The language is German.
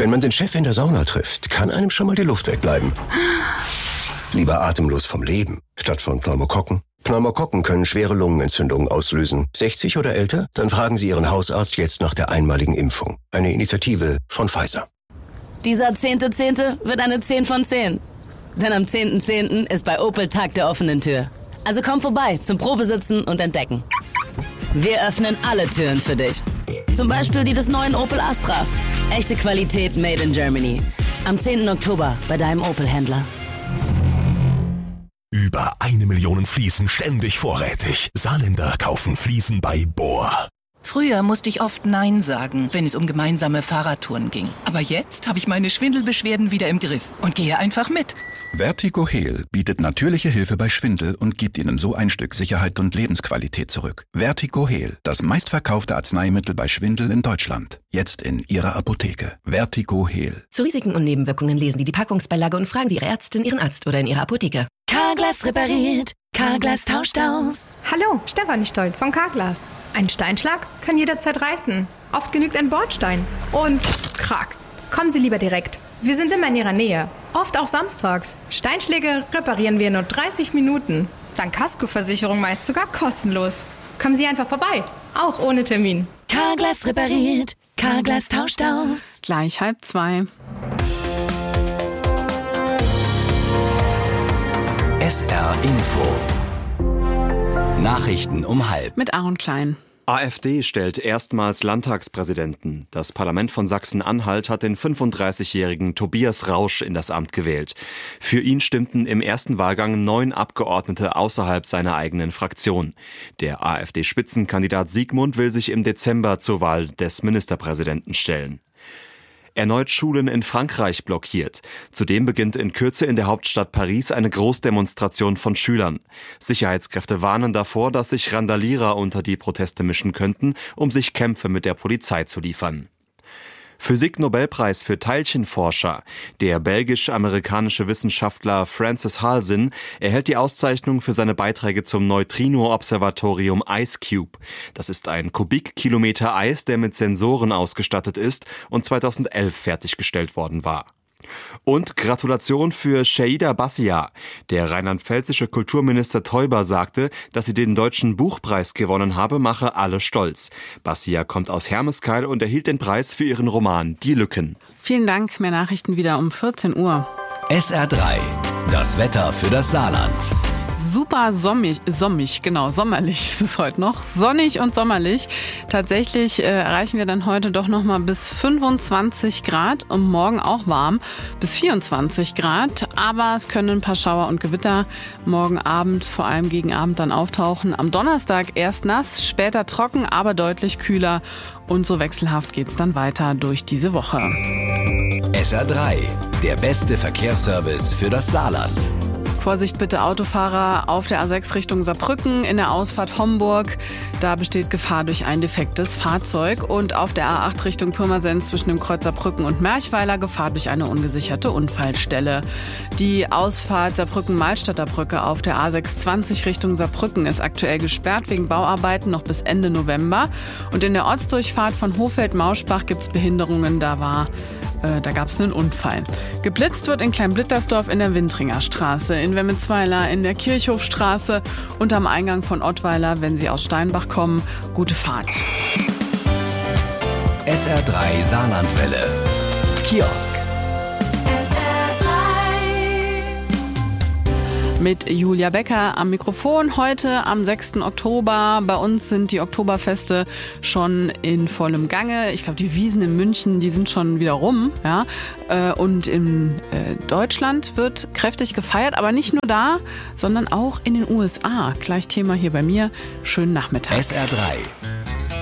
Wenn man den Chef in der Sauna trifft, kann einem schon mal die Luft wegbleiben. Lieber atemlos vom Leben, statt von Pneumokokken. Pneumokokken können schwere Lungenentzündungen auslösen. 60 oder älter? Dann fragen Sie Ihren Hausarzt jetzt nach der einmaligen Impfung. Eine Initiative von Pfizer. Dieser 10.10. wird eine 10 von 10. Denn am 10.10. ist bei Opel Tag der offenen Tür. Also komm vorbei zum Probesitzen und Entdecken. Wir öffnen alle Türen für dich. Zum Beispiel die des neuen Opel Astra. Echte Qualität made in Germany. Am 10. Oktober bei deinem Opel-Händler. Über 1 Million Fliesen ständig vorrätig. Saarländer kaufen Fliesen bei Bohr. Früher musste ich oft Nein sagen, wenn es um gemeinsame Fahrradtouren ging. Aber jetzt habe ich meine Schwindelbeschwerden wieder im Griff und gehe einfach mit. Vertigo-Heal bietet natürliche Hilfe bei Schwindel und gibt Ihnen so ein Stück Sicherheit und Lebensqualität zurück. Vertigo-Heal, das meistverkaufte Arzneimittel bei Schwindel in Deutschland. Jetzt in Ihrer Apotheke. Vertigo-Heal. Zu Risiken und Nebenwirkungen lesen Sie die Packungsbeilage und fragen Sie Ihre Ärztin, Ihren Arzt oder in Ihrer Apotheke. Carglass repariert, Carglass tauscht aus. Hallo, Stefanie Stolt von Carglass. Ein Steinschlag kann jederzeit reißen. Oft genügt ein Bordstein. Und krack. Kommen Sie lieber direkt. Wir sind immer in Ihrer Nähe. Oft auch samstags. Steinschläge reparieren wir in nur 30 Minuten. Dank Kaskoversicherung meist sogar kostenlos. Kommen Sie einfach vorbei. Auch ohne Termin. Carglass repariert, Carglass tauscht aus. Gleich 1:30. SR Info. Nachrichten um 12:30. Mit Aaron Klein. AfD stellt erstmals Landtagspräsidenten. Das Parlament von Sachsen-Anhalt hat den 35-jährigen Tobias Rausch in das Amt gewählt. Für ihn stimmten im ersten Wahlgang 9 Abgeordnete außerhalb seiner eigenen Fraktion. Der AfD-Spitzenkandidat Siegmund will sich im Dezember zur Wahl des Ministerpräsidenten stellen. Erneut Schulen in Frankreich blockiert. Zudem beginnt in Kürze in der Hauptstadt Paris eine Großdemonstration von Schülern. Sicherheitskräfte warnen davor, dass sich Randalierer unter die Proteste mischen könnten, um sich Kämpfe mit der Polizei zu liefern. Physik-Nobelpreis für Teilchenforscher. Der belgisch-amerikanische Wissenschaftler Francis Halsin erhält die Auszeichnung für seine Beiträge zum Neutrino-Observatorium IceCube. Das ist ein Kubikkilometer Eis, der mit Sensoren ausgestattet ist und 2011 fertiggestellt worden war. Und Gratulation für Sheida Bassia. Der rheinland-pfälzische Kulturminister Teuber sagte, dass sie den Deutschen Buchpreis gewonnen habe, mache alle stolz. Bassia kommt aus Hermeskeil und erhielt den Preis für ihren Roman Die Lücken. Vielen Dank, mehr Nachrichten wieder um 14 Uhr. SR3, das Wetter für das Saarland. Super sommerlich ist es heute noch. Sonnig und sommerlich. Tatsächlich erreichen wir dann heute doch noch mal bis 25 Grad und morgen auch warm bis 24 Grad. Aber es können ein paar Schauer und Gewitter morgen Abend, vor allem gegen Abend dann auftauchen. Am Donnerstag erst nass, später trocken, aber deutlich kühler. Und so wechselhaft geht's dann weiter durch diese Woche. SR3, der beste Verkehrsservice für das Saarland. Vorsicht bitte Autofahrer auf der A6 Richtung Saarbrücken in der Ausfahrt Homburg. Da besteht Gefahr durch ein defektes Fahrzeug. Und auf der A8 Richtung Pirmasens zwischen dem Kreuz Saarbrücken und Merchweiler Gefahr durch eine ungesicherte Unfallstelle. Die Ausfahrt Saarbrücken-Malstadter Brücke auf der A620 Richtung Saarbrücken ist aktuell gesperrt wegen Bauarbeiten noch bis Ende November. Und in der Ortsdurchfahrt von Hofeld-Mauschbach gibt es Behinderungen. Da gab es einen Unfall. Geblitzt wird in Kleinblittersdorf in der Wintringer Straße, in Wemmelsweiler in der Kirchhofstraße und am Eingang von Ottweiler, wenn Sie aus Steinbach kommen. Gute Fahrt. SR3 Saarlandwelle. Kiosk. Mit Julia Becker am Mikrofon heute am 6. Oktober. Bei uns sind die Oktoberfeste schon in vollem Gange. Ich glaube, die Wiesn in München, die sind schon wieder rum. Ja? Und in Deutschland wird kräftig gefeiert, aber nicht nur da, sondern auch in den USA. Gleich Thema hier bei mir. Schönen Nachmittag. SR3.